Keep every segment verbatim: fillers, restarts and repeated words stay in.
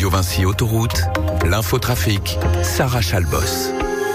Radio Vinci Autoroute, l'infotrafic, Sarah Chalbos.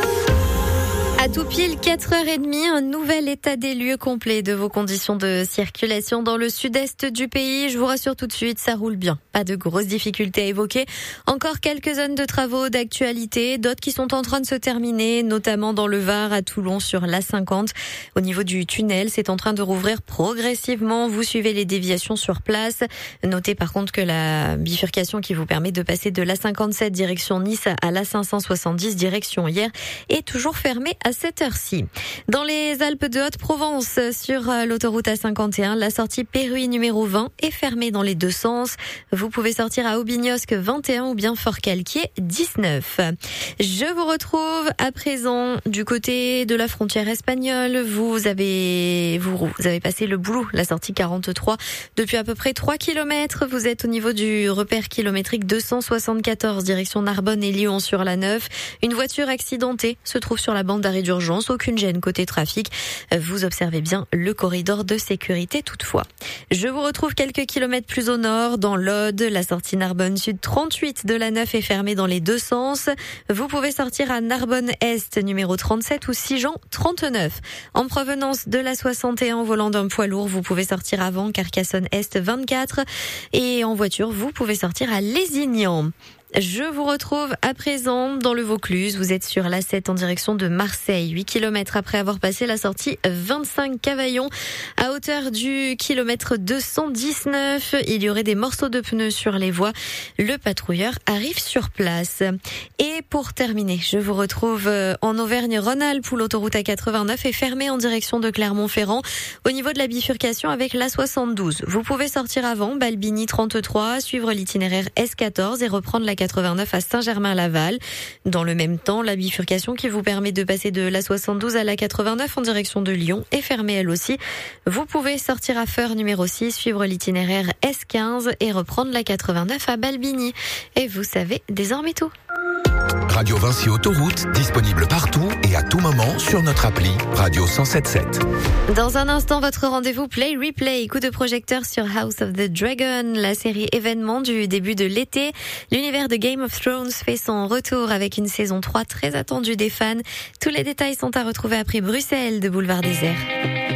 À tout pile quatre heures trente, un nouvel état des lieux complet de vos conditions de circulation dans le sud-est du pays. Je vous rassure tout de suite, ça roule bien. Pas de grosses difficultés à évoquer. Encore quelques zones de travaux d'actualité, d'autres qui sont en train de se terminer, notamment dans le Var, à Toulon, sur l'A cinquante. Au niveau du tunnel, c'est en train de rouvrir progressivement. Vous suivez les déviations sur place. Notez par contre que la bifurcation qui vous permet de passer de l'A cinquante-sept direction Nice à l'A cinq cent soixante-dix direction Hyères est toujours fermée à cette heure-ci. Dans les Alpes de Haute-Provence, sur l'autoroute A cinquante et un, la sortie Péruy numéro vingt est fermée dans les deux sens. Vous pouvez sortir à Aubignosc vingt et un ou bien Fort-Calquier dix-neuf. Je vous retrouve à présent du côté de la frontière espagnole. Vous avez, vous, vous avez passé le Boulou, la sortie quarante-trois, depuis à peu près trois kilomètres. Vous êtes au niveau du repère kilométrique deux cent soixante-quatorze, direction Narbonne et Lyon sur la neuf. Une voiture accidentée se trouve sur la bande d'arrêt d'urgence, aucune gêne côté trafic. Vous observez bien le corridor de sécurité toutefois. Je vous retrouve quelques kilomètres plus au nord, dans l'Aude. La sortie Narbonne Sud trente-huit de la neuf est fermée dans les deux sens. Vous pouvez sortir à Narbonne Est, numéro trente-sept ou Sigean trente-neuf. En provenance de la soixante et un, au volant d'un poids lourd, vous pouvez sortir avant Carcassonne Est vingt-quatre. Et en voiture, vous pouvez sortir à Lézignan. Je vous retrouve à présent dans le Vaucluse. Vous êtes sur l'A sept en direction de Marseille. huit kilomètres après avoir passé la sortie vingt-cinq Cavaillon. À hauteur du kilomètre deux cent dix-neuf, il y aurait des morceaux de pneus sur les voies. Le patrouilleur arrive sur place. Et pour terminer, je vous retrouve en Auvergne-Rhône-Alpes où l'autoroute A quatre-vingt-neuf est fermée en direction de Clermont-Ferrand au niveau de la bifurcation avec l'A soixante-douze. Vous pouvez sortir avant Balbigny trente-trois, suivre l'itinéraire S quatorze et reprendre la quatre-vingt-neuf à Saint-Germain-Laval. Dans le même temps, la bifurcation qui vous permet de passer de l'A soixante-douze à l'A quatre-vingt-neuf en direction de Lyon est fermée elle aussi. Vous pouvez sortir à Feur numéro six, suivre l'itinéraire S quinze et reprendre la quatre-vingt-neuf à Balbigny. Et vous savez désormais tout. Radio Vinci Autoroute, disponible partout et à tout moment sur notre appli Radio cent sept sept. Dans un instant, votre rendez-vous Play Replay, coup de projecteur sur House of the Dragon, la série événement du début de l'été. L'univers de Game of Thrones fait son retour avec une saison trois très attendue des fans. Tous les détails sont à retrouver après Bruxelles de Boulevard Désert.